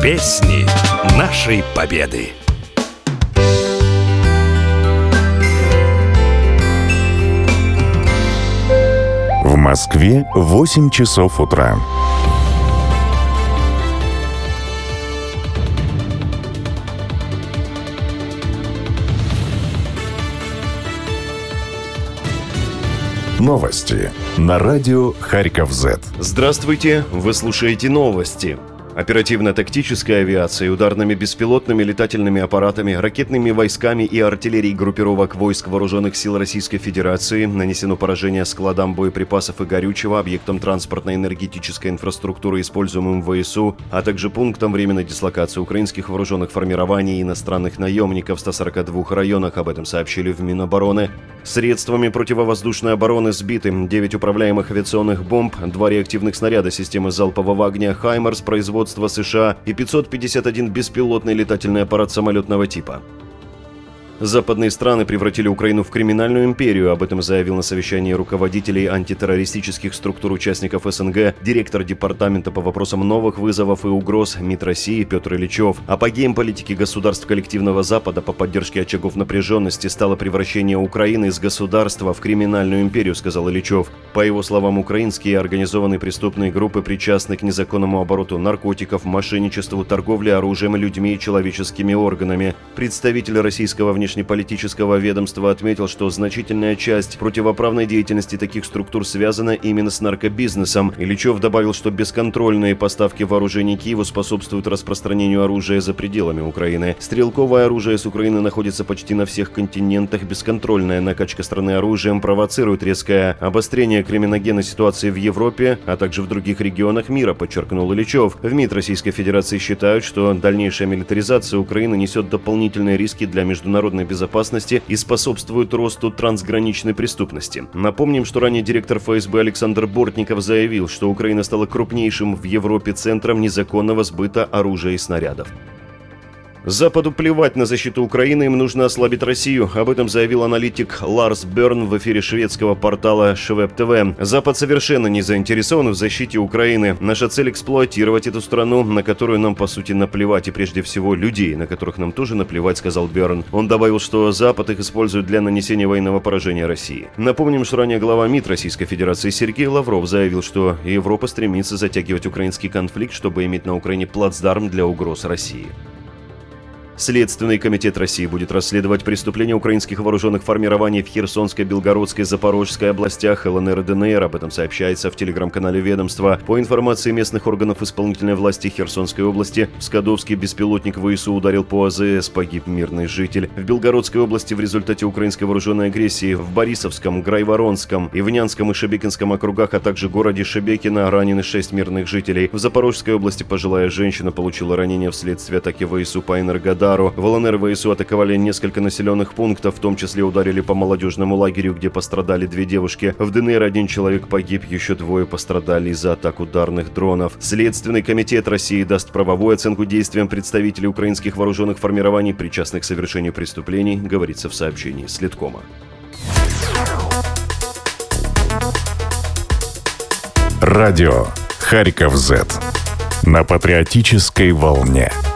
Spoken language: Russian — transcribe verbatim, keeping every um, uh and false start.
Песни нашей Победы. В Москве восемь часов утра. Новости на радио Харьков-Зет. Здравствуйте, вы слушаете новости. Оперативно-тактической авиацией, ударными беспилотными летательными аппаратами, ракетными войсками и артиллерией группировок войск Вооруженных сил Российской Федерации нанесено поражение складам боеприпасов и горючего, объектам транспортно-энергетической инфраструктуры, используемым в ВСУ, а также пунктам временной дислокации украинских вооруженных формирований и иностранных наемников в ста сорока двух районах. Об этом сообщили в Минобороны. Средствами противовоздушной обороны сбиты девять управляемых авиационных бомб, два реактивных снаряда системы залпового огня «Хаймарс» производства США и пятьсот пятьдесят один беспилотный летательный аппарат самолетного типа. Западные страны превратили Украину в криминальную империю. Об этом заявил на совещании руководителей антитеррористических структур участников СНГ директор Департамента по вопросам новых вызовов и угроз МИД России Петр Ильичев. Апогеем политики государств коллективного Запада по поддержке очагов напряженности стало превращение Украины из государства в криминальную империю, сказал Ильичев. По его словам, украинские организованные преступные группы причастны к незаконному обороту наркотиков, мошенничеству, торговле оружием, людьми и человеческими органами. Представитель российского внешнего Внешнеполитического ведомства отметил, что значительная часть противоправной деятельности таких структур связана именно с наркобизнесом. Ильичев добавил, что бесконтрольные поставки вооружений Киеву способствуют распространению оружия за пределами Украины. Стрелковое оружие с Украины находится почти на всех континентах. Бесконтрольная накачка страны оружием провоцирует резкое обострение криминогенной ситуации в Европе, а также в других регионах мира, подчеркнул Ильичев. В МИД Российской Федерации считают, что дальнейшая милитаризация Украины несет дополнительные риски для международной безопасности и способствует росту трансграничной преступности. Напомним, что ранее директор ФСБ Александр Бортников заявил, что Украина стала крупнейшим в Европе центром незаконного сбыта оружия и снарядов. Западу плевать на защиту Украины, им нужно ослабить Россию. Об этом заявил аналитик Ларс Берн в эфире шведского портала Швеб ТВ. Запад совершенно не заинтересован в защите Украины. Наша цель — эксплуатировать эту страну, на которую нам по сути наплевать, и прежде всего людей, на которых нам тоже наплевать, сказал Берн. Он добавил, что Запад их использует для нанесения военного поражения России. Напомним, что ранее глава МИД Российской Федерации Сергей Лавров заявил, что Европа стремится затягивать украинский конфликт, чтобы иметь на Украине плацдарм для угроз России. Следственный комитет России будет расследовать преступления украинских вооруженных формирований в Херсонской, Белгородской, Запорожской областях, ЛНР и ДНР. Об этом сообщается в телеграм-канале ведомства. По информации местных органов исполнительной власти Херсонской области, в Скадовске беспилотник ВСУ ударил по АЗС, погиб мирный житель. В Белгородской области в результате украинской вооруженной агрессии в Борисовском, Грайворонском, Ивнянском и Шебекинском округах, а также городе Шебекино ранены шесть мирных жителей. В Запорожской области пожилая женщина получила ранение вследствие атаки ВСУ по Энергодару. В ЛНР ВСУ атаковали несколько населенных пунктов, в том числе ударили по молодежному лагерю, где пострадали две девушки. В ДНР один человек погиб, еще двое пострадали из-за атак ударных дронов. Следственный комитет России даст правовую оценку действиям представителей украинских вооруженных формирований, причастных к совершению преступлений, говорится в сообщении Следкома. Радио Харьков-Зет на патриотической волне.